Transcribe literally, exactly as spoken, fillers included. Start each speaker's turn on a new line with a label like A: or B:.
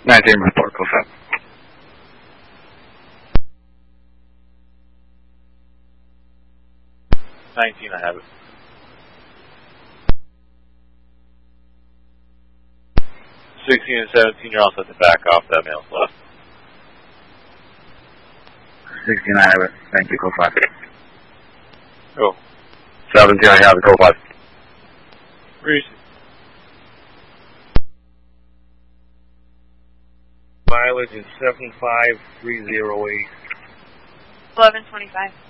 A: nineteen report, go five.
B: nineteen, I have it. sixteen and seventeen, you're all set to back off. That mail's left.
A: sixteen, I have it. Thank you, go five.
B: Oh.
A: seventeen, I have it, go five.
B: Reese.
C: Mileage is seven five three zero eight.
D: eleven twenty-five.